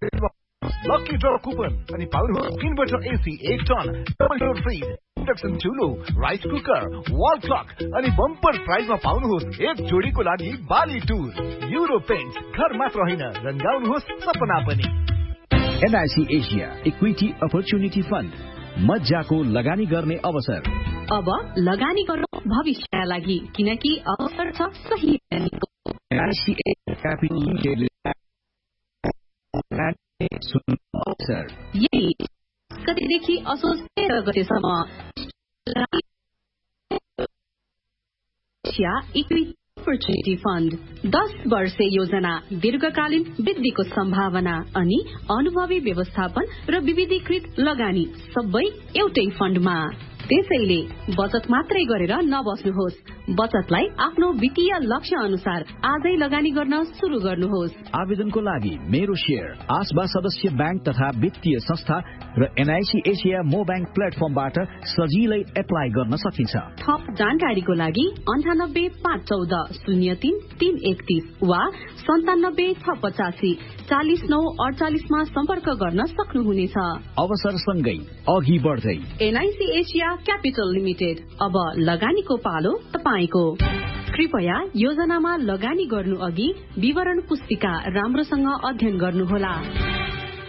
Lucky draw coupon अनि पाउनुहोस् inverter AC 1 ton, double door fridge, induction चुलो, rice cooker, wall clock अनि bumper प्राइजमा पाउनुहोस् एक जोडीको लागि बाली टुर। युरो पेन्ट घर मात्र होइन, रंगाउनुहोस् सपना पनि। NIC Asia equity opportunity fund, मज्जाको लगानी गर्ने अवसर। अब लगानी गर्नु भविष्यका लागि, किनकि अवसर छ सही लगानीको। NIC क्यापिटल लिमिटेडले यही गतेदेखि असोज 13 गतेसम्म इक्विटी अपर्च्युनिटी फन्ड 10 वर्षे योजना, दीर्घकालीन वृद्धिको सम्भावना अनि अनुभवी व्यवस्थापन र विविधीकृत लगानी सबै एउटै फन्डमा। त्यसैले बचत मात्रै गरेर नबस्नुहोस्, बचतलाई आफ्नो वित्तीय लक्ष्य अनुसार आजै लगानी गर्न शुरू गर्नुहोस्। आवेदनको लागि मेरो शेयर, आसबा सदस्य बैंक तथा वित्तीय संस्था र NIC एसिया मो बैंक प्लेटफर्मबाट सजिलै एप्लाई गर्न सकिन्छ। थप जानकारीको लागि 9851403331 वा 9765 मा सम्पर्क गर्न सक्नुहुनेछ। अवसरसँगै अघि बढ्दै NIC एसिया क्यापिटल लिमिटेड, अब लगानीको पालो तपाईको। कृपया योजनामा लगानी गर्नु अघि विवरण पुस्तिका राम्रोसँग अध्ययन गर्नुहोला।